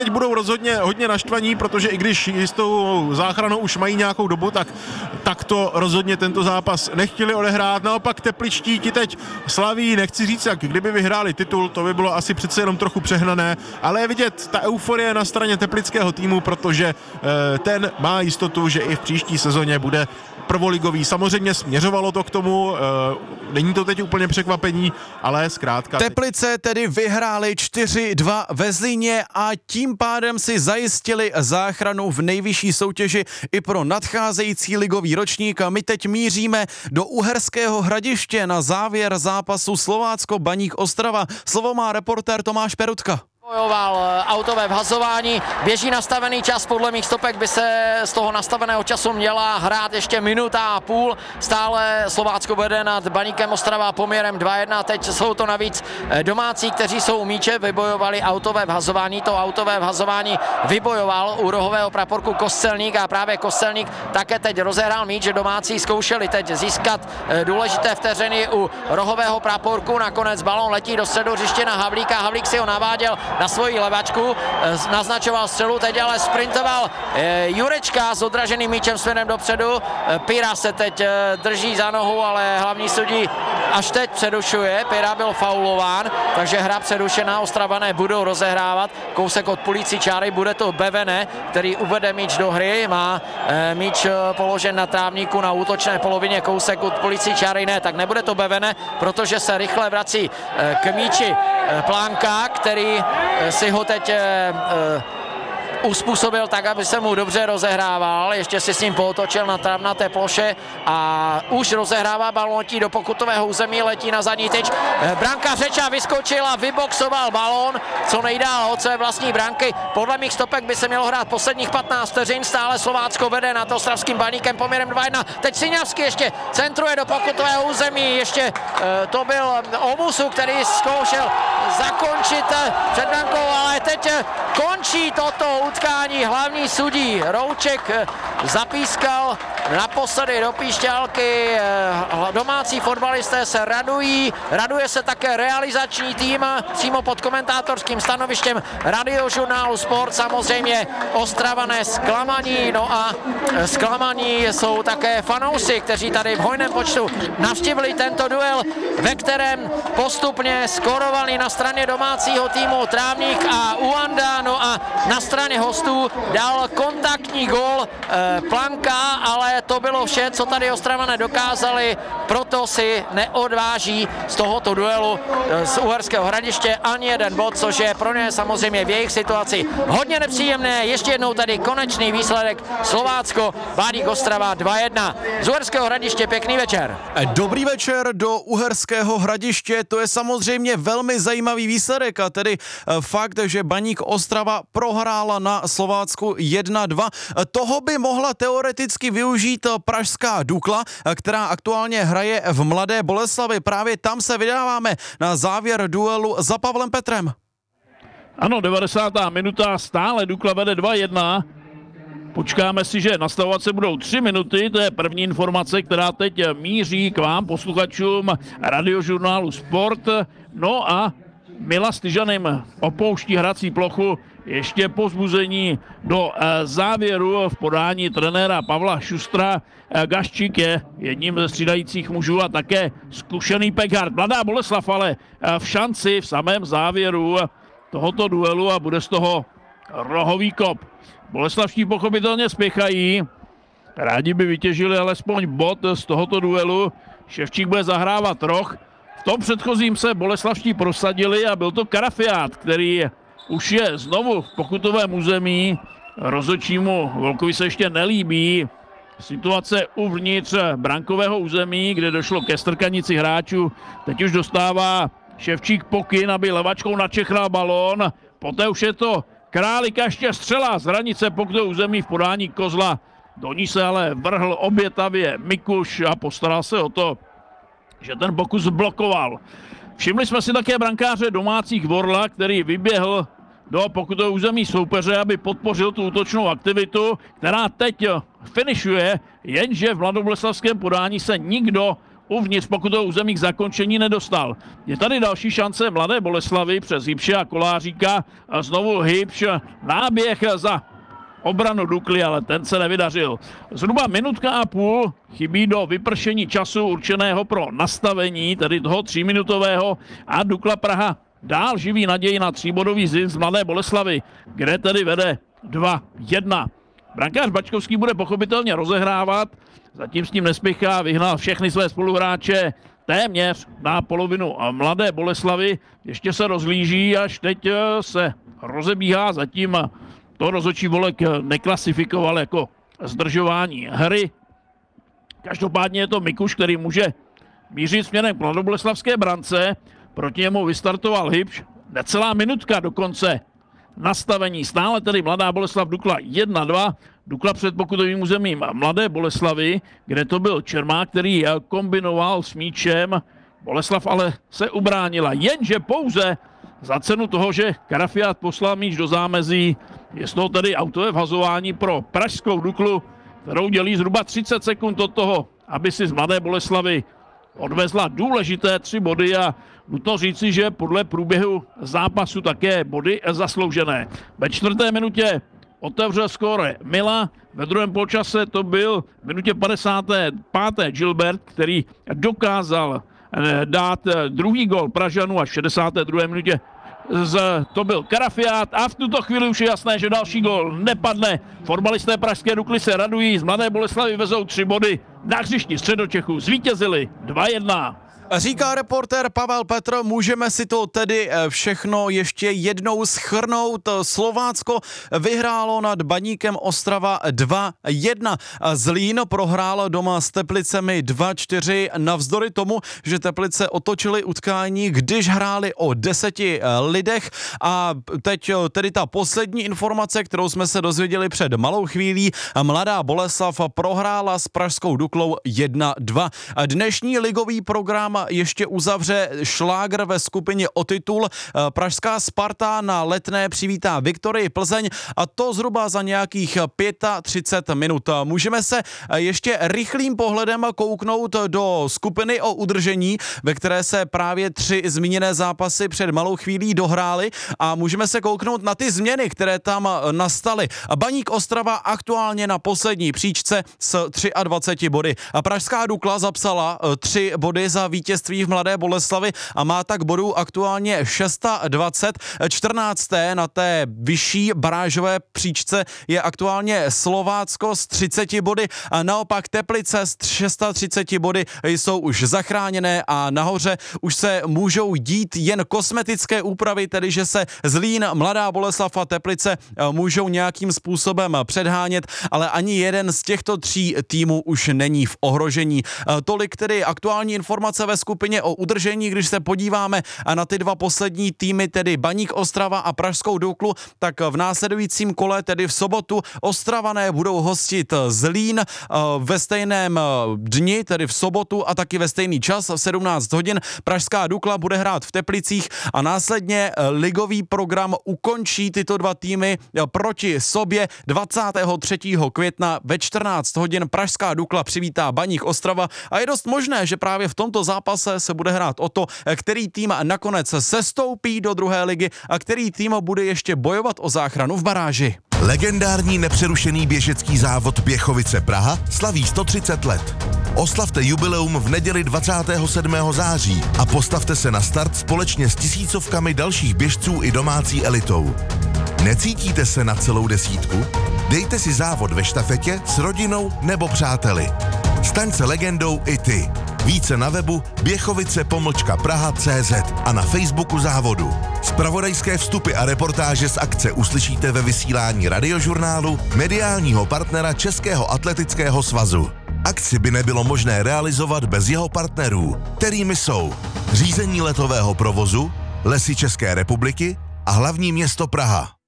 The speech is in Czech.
Teď budou rozhodně hodně naštvaní, protože i když jistou záchranou už mají nějakou dobu, tak to rozhodně tento zápas nechtěli odehrát. Naopak tepličtí ti teď slaví, nechci říct, jak kdyby vyhráli titul, to by bylo asi přece jenom trochu přehnané, ale je vidět ta euforie na straně teplického týmu, protože ten má jistotu, že i v příští sezóně bude prvoligový. Samozřejmě směřovalo to k tomu, není to teď úplně překvapení, ale zkrátka. Teplice tedy vyhráli 4-2 ve Zlíně a tím pádem si zajistili záchranu v nejvyšší soutěži i pro nadcházející ligový ročník. A my teď míříme do Uherského Hradiště na závěr zápasu Slovácko-Baník Ostrava. Slovo má reportér Tomáš Perutka. Bojoval autové vhazování, běží nastavený čas, podle mých stopek by se z toho nastaveného času měla hrát ještě minuta a půl, stále Slovácko vede nad Baníkem Ostrava poměrem 2-1, teď jsou to navíc domácí, kteří jsou u míče, vybojovali autové vhazování, to autové vhazování vybojoval u rohového praporku Kostelník a právě Kostelník také teď rozehrál míč, že domácí zkoušeli teď získat důležité vteřiny u rohového praporku, nakonec balón letí do středu hřiště na Havlíka, Havlík si ho naváděl na svoji levačku, naznačoval střelu, teď ale sprintoval Jurečka s odraženým míčem směrem dopředu. Pira se teď drží za nohu, ale hlavní sudí až teď přerušuje. Pira byl faulován, takže hra přerušená, Ostravané budou rozehrávat. Kousek od půlící čáry, bude to Bevene, který uvede míč do hry, má míč položen na trávníku na útočné polovině, kousek od půlící čáry ne, tak nebude to Bevene, protože se rychle vrací k míči Plánka, který si ho teď uspůsobil tak, aby se mu dobře rozehrával, ještě si s ním pootočil na travnaté ploše a už rozehrává balón do pokutového území, letí na zadní tyč. Branka Řeča vyskočil a vyboxoval balón co nejdál od své vlastní branky. Podle mých stopek by se mělo hrát posledních 15 vteřin, stále Slovácko vede nad ostravským Baníkem poměrem 2-1. Teď Siňavský ještě centruje do pokutového území, ještě to byl Omusu, který zkoušel zakončit před brankou, ale teď končí toto utkání. Hlavní sudí Rouček zapískal naposledy do píšťalky. Domácí fotbalisté se radují, raduje se také realizační tým přímo pod komentátorským stanovištěm Radiožurnálu Sport. Samozřejmě Ostravané zklamaní, no a zklamaní jsou také fanoušci, kteří tady v hojném počtu navštívili tento duel, ve kterém postupně skorovali na straně domácího týmu Trávník a Uanda, no a na straně hostů dal kontaktní gól Planka, ale to bylo vše, co tady Ostravané dokázali, proto si neodváží z tohoto duelu z Uherského Hradiště ani jeden bod, což je pro ně samozřejmě v jejich situaci hodně nepříjemné. Ještě jednou tady konečný výsledek Slovácko, Baník Ostrava 2-1. Z Uherského Hradiště pěkný večer. Dobrý večer do Uherského Hradiště, to je samozřejmě velmi zajímavý výsledek a tedy fakt, že Baník Ostrava prohrála na Slovácku 1-2. Toho by mohla teoreticky využít pražská Dukla, která aktuálně hraje v Mladé Boleslavi. Právě tam se vydáváme na závěr duelu za Pavlem Petrem. Ano, 90. minuta, stále Dukla vede 2-1. Počkáme si, že nastavovat se budou 3 minuty, to je první informace, která teď míří k vám, posluchačům Radiožurnálu Sport. No a Mila Styžanem opouští hrací plochu ještě povzbuzení do závěru v podání trenéra Pavla Šustra. Gaščík je jedním ze střídajících mužů a také zkušený Pekhart. Mladá Boleslav ale v šanci v samém závěru tohoto duelu a bude z toho rohový kop. Boleslavští pochopitelně spěchají, rádi by vytěžili alespoň bod z tohoto duelu. Ševčík bude zahrávat roh. V tom předchozím se boleslavští prosadili a byl to Karafiát, který už je znovu v pokutovém území. Rozhodčímu Volkovi se ještě nelíbí situace uvnitř brankového území, kde došlo ke strkanici hráčů. Teď už dostává Ševčík pokyn, aby levačkou načechral balón. Poté už je to Králík ještě střela z hranice pokutového území v podání Kozla. Do ní se ale vrhl obětavě Mikuš a postaral se o to, že ten pokus blokoval. Všimli jsme si také brankáře domácích Vorla, který vyběhl do pokutového území soupeře, aby podpořil tu útočnou aktivitu, která teď finišuje, jenže v mladoboleslavském podání se nikdo uvnitř pokutového území k zakončení nedostal. Je tady další šance Mladé Boleslavi přes Hybše a Koláříka. A znovu Hybš, náběh za obranu Dukly, ale ten se nevydařil. Zhruba minutka a půl chybí do vypršení času určeného pro nastavení, tedy toho 3minutového, a Dukla Praha dál živí naději na 3bodový zisk z Mladé Boleslavy, kde tedy vede 2-1. Brankář Bačkovský bude pochopitelně rozehrávat, zatím s tím nespěchá, vyhnal všechny své spoluhráče téměř na polovinu Mladé Boleslavy, ještě se rozhlíží, až teď se rozebíhá, zatím to rozhodčí Volek neklasifikoval jako zdržování hry. Každopádně je to Mikuš, který může mířit směrem k mladoboleslavské brance. Proti němu vystartoval Hybš. Necelá minutka do konce nastavení. Stále tedy Mladá Boleslav Dukla 1-2. Dukla před pokutovým územím Mladé Boleslavy, kde to byl Čermák, který kombinoval s míčem. Boleslav ale se ubránila. Jenže pouze za cenu toho, že Karafiát poslal míč do zámezí. Je z toho tedy autové vhazování pro pražskou Duklu, kterou dělí zhruba 30 sekund od toho, aby si z Mladé Boleslavy odvezla důležité 3 body a nutno říci, že podle průběhu zápasu také body zasloužené. Ve 4. minutě otevřel skóre Mila, ve druhém poločase to byl v minutě 55. Gilbert, který dokázal dát druhý gól Pražanů a v 62. minutě to byl Karafiát a v tuto chvíli už je jasné, že další gól nepadne. Fotbalisté pražské Dukly se radují, z Mladé Boleslavy vezou 3 body. Na hřišti Středočechů zvítězili 2-1. Říká reportér Pavel Petr, můžeme si to tedy všechno ještě jednou shrnout. Slovácko vyhrálo nad Baníkem Ostrava 2-1. Zlín prohrál doma s Teplicemi 2-4 navzdory tomu, že Teplice otočili utkání, když hráli o 10 lidech. A teď tedy ta poslední informace, kterou jsme se dozvěděli před malou chvílí. Mladá Boleslav prohrála s pražskou Duklou 1-2. Dnešní ligový program ještě uzavře šlágr ve skupině o titul. Pražská Sparta na Letné přivítá Viktorii Plzeň a to zhruba za nějakých 35 minut. Můžeme se ještě rychlým pohledem kouknout do skupiny o udržení, ve které se právě 3 zmíněné zápasy před malou chvílí dohrály a můžeme se kouknout na ty změny, které tam nastaly. Baník Ostrava aktuálně na poslední příčce s 23 body. A pražská Dukla zapsala 3 body za vítězství v Mladé Boleslavi a má tak bodů aktuálně 620. 14. na té vyšší barážové příčce je aktuálně Slovácko s 30 body a naopak Teplice s 630 body jsou už zachráněné a nahoře už se můžou dít jen kosmetické úpravy, tedy že se Zlín, Mladá Boleslav a Teplice můžou nějakým způsobem předhánět, ale ani jeden z těchto 3 týmů už není v ohrožení. Tolik tedy aktuální informace ve skupině o udržení. Když se podíváme na ty 2 poslední týmy, tedy Baník Ostrava a pražskou Duklu, tak v následujícím kole, tedy v sobotu, Ostravané budou hostit Zlín ve stejném dni, tedy v sobotu a taky ve stejný čas, v 17 hodin. Pražská Dukla bude hrát v Teplicích a následně ligový program ukončí tyto 2 týmy proti sobě 23. května ve 14 hodin. Pražská Dukla přivítá Baník Ostrava a je dost možné, že právě v tomto zápase se bude hrát o to, který tým nakonec sestoupí do 2. ligy a který tým bude ještě bojovat o záchranu v baráži. Legendární nepřerušený běžecký závod Běchovice Praha slaví 130 let. Oslavte jubileum v neděli 27. září a postavte se na start společně s tisícovkami dalších běžců i domácí elitou. Necítíte se na celou desítku? Dejte si závod ve štafetě s rodinou nebo přáteli. Staň se legendou i ty. Více na webu běchovice-praha.cz a na Facebooku závodu. Zpravodajské vstupy a reportáže z akce uslyšíte ve vysílání Radiožurnálu, mediálního partnera Českého atletického svazu. Akci by nebylo možné realizovat bez jeho partnerů, kterými jsou Řízení letového provozu, Lesy České republiky a hlavní město Praha.